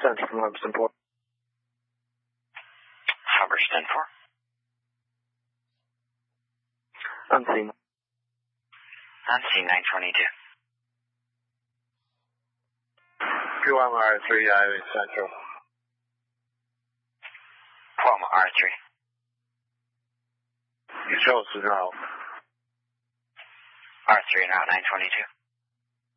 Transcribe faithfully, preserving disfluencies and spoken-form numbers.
Center from Lumsden Port. Humberston four. Unseen. Unseen nine twenty-two. Q M R three, Ivy Central. Puma R three. You chose to know. R three now nine twenty-two.